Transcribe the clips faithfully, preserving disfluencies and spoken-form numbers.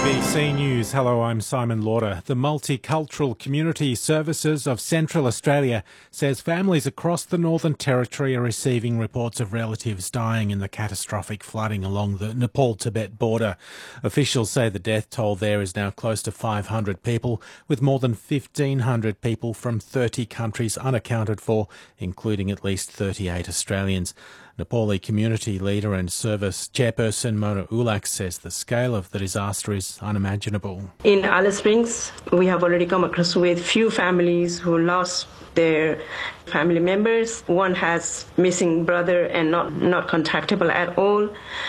A B C News. Hello, I'm Simon Lauder. The Multicultural Community Services of Central Australia says families across the Northern Territory are receiving reports of relatives dying in the catastrophic flooding along the Nepal-Tibet border. Officials say the death toll there is now close to five hundred people, with more than fifteen hundred people from thirty countries unaccounted for, including at least thirty-eight Australians. Nepali community leader and service chairperson Mona Ulak says the scale of the disaster is unimaginable. In Alice Springs, we have already come across with few families who lost their family members. One has missing brother and not, not contactable at all.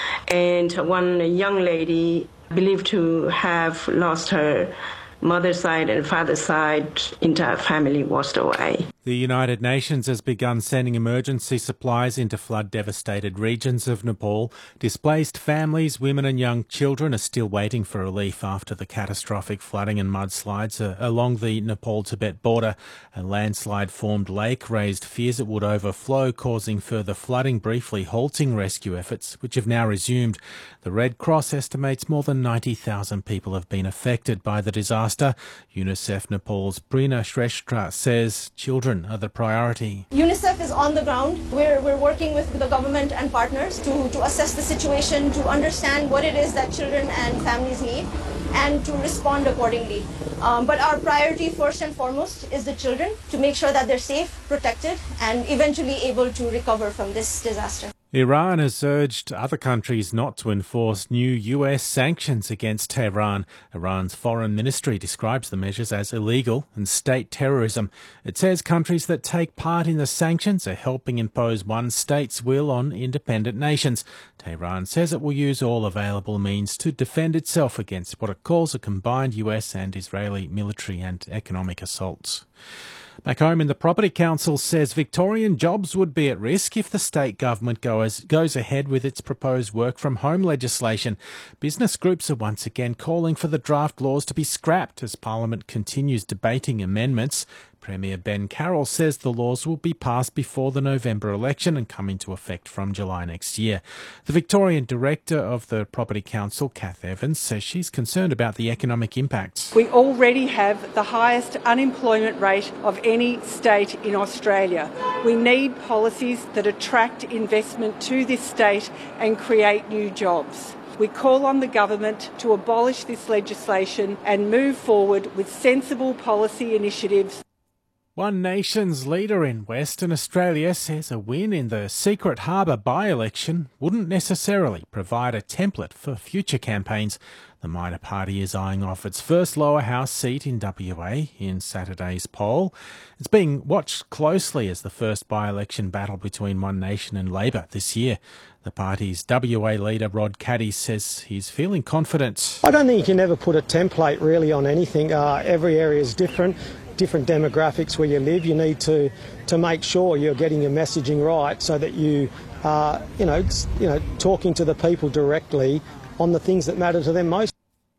And one young lady believed to have lost her mother's side and father's side, entire family washed away. The United Nations has begun sending emergency supplies into flood-devastated regions of Nepal. Displaced families, women and young children are still waiting for relief after the catastrophic flooding and mudslides uh, along the Nepal-Tibet border. A landslide-formed lake raised fears it would overflow, causing further flooding, briefly halting rescue efforts, which have now resumed. The Red Cross estimates more than ninety thousand people have been affected by the disaster. UNICEF Nepal's Prina Shrestha says children are the priority. UNICEF is on the ground. We're, we're working with the government and partners to, to assess the situation, to understand what it is that children and families need, and to respond accordingly. Um, but our priority first and foremost is the children, to make sure that they're safe, protected, and eventually able to recover from this disaster. Iran has urged other countries not to enforce new U S sanctions against Tehran. Iran's foreign ministry describes the measures as illegal and state terrorism. It says countries that take part in the sanctions are helping impose one state's will on independent nations. Tehran says it will use all available means to defend itself against what it calls a combined U S and Israeli military and economic assaults. Back home, in the Property Council says Victorian jobs would be at risk if the state government goes, goes ahead with its proposed work-from-home legislation. Business groups are once again calling for the draft laws to be scrapped as Parliament continues debating amendments. Premier Ben Carroll says the laws will be passed before the November election and come into effect from July next year. The Victorian Director of the Property Council, Kath Evans, says she's concerned about the economic impacts. We already have the highest unemployment rate of any state in Australia. We need policies that attract investment to this state and create new jobs. We call on the government to abolish this legislation and move forward with sensible policy initiatives. One Nation's leader in Western Australia says a win in the Secret Harbour by-election wouldn't necessarily provide a template for future campaigns. The minor party is eyeing off its first lower house seat in W A in Saturday's poll. It's being watched closely as the first by-election battle between One Nation and Labor this year. The party's W A leader, Rod Caddy, says he's feeling confident. I don't think you can ever put a template really on anything. Uh, every area is different. Different demographics where you live. You need to to make sure you're getting your messaging right so that you are, you know, you know, talking to the people directly on the things that matter to them most.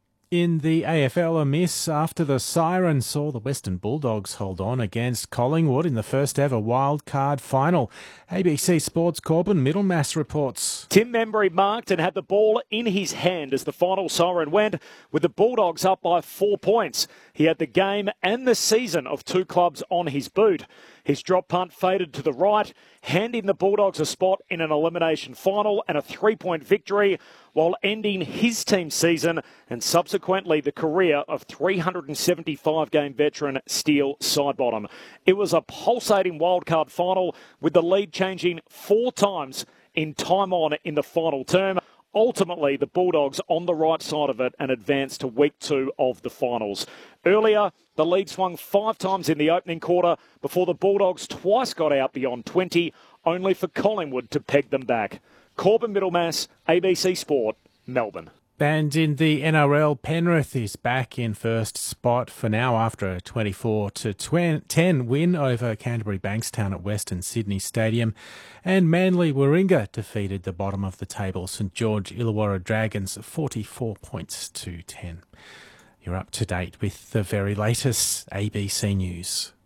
In the A F L, a miss after the siren saw the Western Bulldogs hold on against Collingwood in the first ever wildcard final. A B C Sports' Corbin Middlemass reports. Tim Membry marked and had the ball in his hand as the final siren went, with the Bulldogs up by four points. He had the game and the season of two clubs on his boot. His drop punt faded to the right, handing the Bulldogs a spot in an elimination final and a three-point victory, while ending his team's season and subsequently the career of three hundred seventy-five game veteran Steele Sidebottom. It was a pulsating wildcard final with the lead changing four times in time on in the final term. Ultimately, the Bulldogs on the right side of it and advanced to week two of the finals. Earlier, the lead swung five times in the opening quarter before the Bulldogs twice got out beyond twenty, only for Collingwood to peg them back. Corbin Middlemass, A B C Sport, Melbourne. And in the N R L, Penrith is back in first spot for now after a twenty-four to ten win over Canterbury Bankstown at Western Sydney Stadium. And Manly Warringah defeated the bottom of the table St George Illawarra Dragons forty-four points to ten. You're up to date with the very latest A B C News.